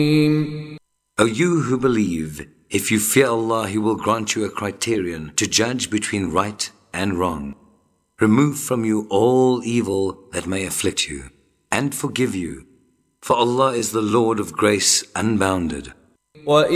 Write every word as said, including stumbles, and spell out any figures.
O you who believe, if you fear Allah, He will grant you a criterion to judge between right and wrong, remove from you all evil that may afflict you, and forgive you. For Allah is the Lord of grace unbounded.